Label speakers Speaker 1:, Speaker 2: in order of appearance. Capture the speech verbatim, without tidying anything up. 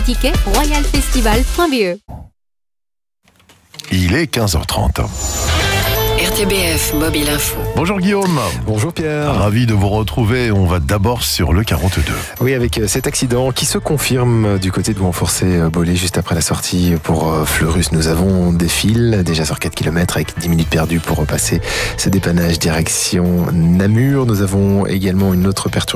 Speaker 1: tickets, royal festival point b e.
Speaker 2: Il est quinze heures trente.
Speaker 3: R T B F Mobile Info.
Speaker 2: Bonjour Guillaume.
Speaker 4: Bonjour Pierre.
Speaker 2: Ravi de vous retrouver. On va d'abord sur le quarante-deux.
Speaker 4: Oui, avec cet accident qui se confirme du côté de Boulogne-Forcé-Bollé juste après la sortie pour Fleurus. Nous avons des fils déjà sur quatre kilomètres avec dix minutes perdues pour repasser ce dépannage direction Namur. Nous avons également une autre perturbation